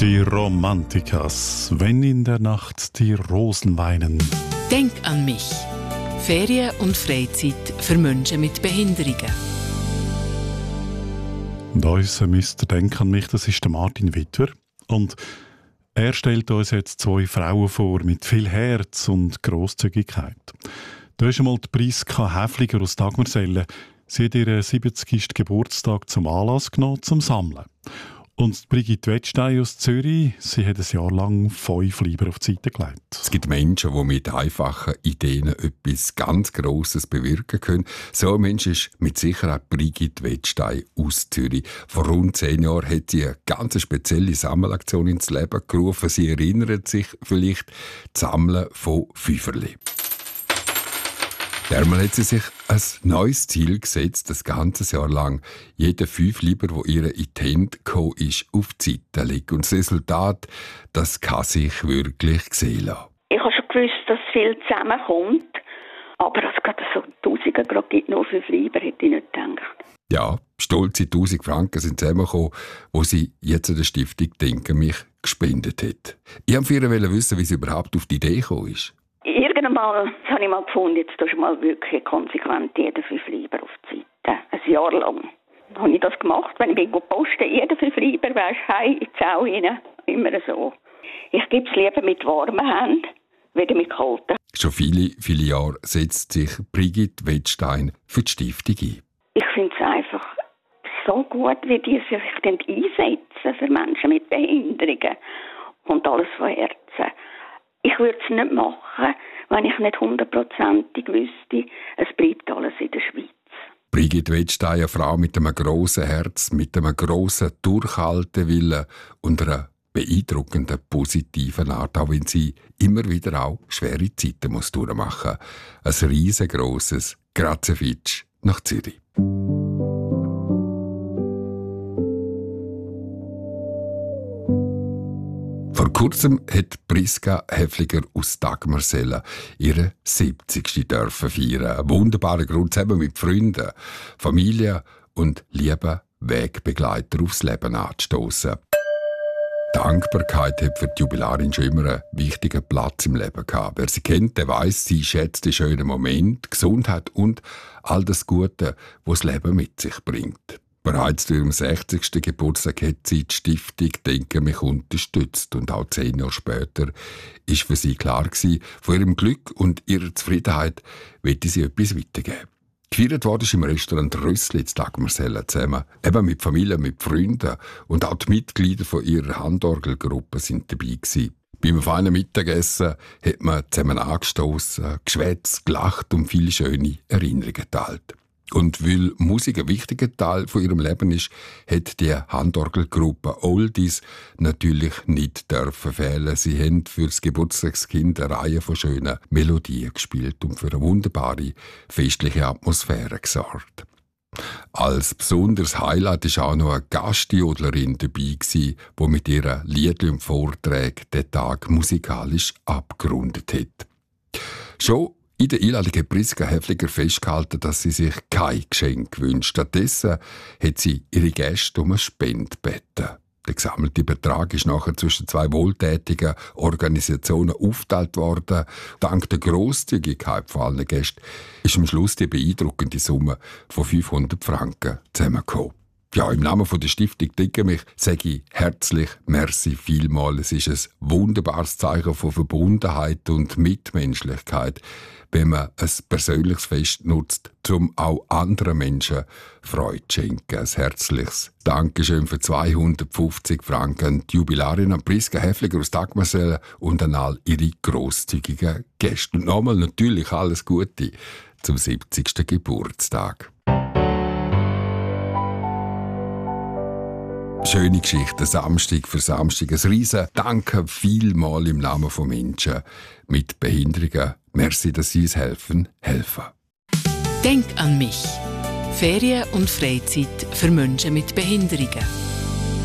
Die Romantikas, wenn in der Nacht die Rosen weinen. Denk an mich. Ferien und Freizeit für Menschen mit Behinderungen. Und unser Mr. Denk an mich, das ist der Martin Wittwer. Und er stellt uns jetzt zwei Frauen vor mit viel Herz und Grosszügigkeit. Da ist einmal die Priska Häfliger aus Dagmersellen. Sie hat ihren 70. Geburtstag zum Anlass genommen, zum Sammeln. Und Brigitte Wettstein aus Zürich, sie hat ein Jahr lang 5 Lieber auf die Seite gelegt. Es gibt Menschen, die mit einfachen Ideen etwas ganz Grosses bewirken können. So ein Mensch ist mit Sicherheit Brigitte Wettstein aus Zürich. Vor rund 10 Jahren hat sie eine ganz spezielle Sammelaktion ins Leben gerufen. Sie erinnert sich vielleicht das Sammeln von Fünferli. Dermal hat sie sich ein neues Ziel gesetzt, das ganze Jahr lang. Jeder 5 Lieber, der ihr in die Hände gekommen ist, auf die Seite legt. Und das Resultat, das kann sich wirklich sehen lassen. Ich habe schon gewusst, dass viel zusammenkommt. Aber dass es gerade so Tausende gerade gibt, nur 5 Lieber, hätte ich nicht gedacht. Ja, stolze 1000 Franken sind zusammengekommen, die sie jetzt an der Stiftung «Denk an mich» gespendet hat. Ich wollte von ihr wissen, wie sie überhaupt auf die Idee gekommen ist. Irgendwann habe ich mal gefunden, jetzt tust du mal wirklich konsequent jeden 5 Lieber auf die Seite. Ein Jahr lang habe ich das gemacht. Wenn ich posten, jeden 5 Lieber, weisst du, heim in die Sau rein. Immer so. Ich gebe es lieber mit warmen Händen, wieder mit kalten. Schon viele, viele Jahre setzt sich Brigitte Wettstein für die Stiftung ein. Ich finde es einfach so gut, wie die sich einsetzen für Menschen mit Behinderungen. Und alles von Herzen. Ich würde es nicht machen, wenn ich nicht 100%ig wüsste, es bleibt alles in der Schweiz. Brigitte Wettstein, eine Frau mit einem grossen Herz, mit einem grossen Durchhaltewillen und einer beeindruckenden, positiven Art, auch wenn sie immer wieder auch schwere Zeiten muss durchmachen muss. Ein riesengroßes Grazie-Fitsch nach Zürich. Vor kurzem hat Priska Häfliger aus Dagmersellen ihre 70. dürfen feiern. Ein wunderbarer Grund, zusammen mit Freunden, Familie und lieben Wegbegleiter aufs Leben anzustossen. Dankbarkeit hat für die Jubilarin schon immer einen wichtigen Platz im Leben gehabt. Wer sie kennt, der weiss, sie schätzt den schönen Moment, Gesundheit und all das Gute, was das Leben mit sich bringt. Bereits zu ihrem 60. Geburtstag hat sie die Stiftung «Denk an mich» unterstützt. Und auch 10 Jahre später war für sie klar gewesen, von ihrem Glück und ihrer Zufriedenheit wollte sie etwas weitergeben. Gefeiert wurde im Restaurant «Rössli» in Dagmersellen zusammen. Eben mit Familie, mit Freunden. Und auch die Mitglieder von ihrer Handorgelgruppe sind dabei gewesen. Beim feinen Mittagessen hat man zusammen angestossen, geschwätzt, gelacht und viele schöne Erinnerungen geteilt. Und weil Musik ein wichtiger Teil von ihrem Leben ist, hat die Handorgelgruppe Oldies natürlich nicht dürfen fehlen. Sie haben für das Geburtstagskind eine Reihe von schönen Melodien gespielt und für eine wunderbare, festliche Atmosphäre gesorgt. Als besonderes Highlight war auch noch eine Gastjodlerin dabei, die mit ihren Liedern und Vorträgen den Tag musikalisch abgerundet hat. Schon in der Einladung hat Priska Häfliger festgehalten, dass sie sich kein Geschenk wünscht. Stattdessen hat sie ihre Gäste um eine Spende gebeten. Der gesammelte Betrag ist nachher zwischen 2 wohltätigen Organisationen aufgeteilt worden. Dank der Grosszügigkeit von allen Gästen ist am Schluss die beeindruckende Summe von 500 Franken zusammengekommen. Ja, im Namen der Stiftung «Denk an mich» sage ich herzlich merci vielmals. Es ist ein wunderbares Zeichen von Verbundenheit und Mitmenschlichkeit, wenn man ein persönliches Fest nutzt, um auch anderen Menschen Freude zu schenken. Ein herzliches Dankeschön für 250 Franken an die Jubilarin an Priska Häfliger aus Dagmersellen und an all ihre grosszügigen Gäste. Und nochmal natürlich alles Gute zum 70. Geburtstag. Schöne Geschichte, Samstag für Samstag. Ein riesen Danke vielmal im Namen von Menschen mit Behinderungen. Merci, dass Sie uns helfen. Denk an mich. Ferien und Freizeit für Menschen mit Behinderungen.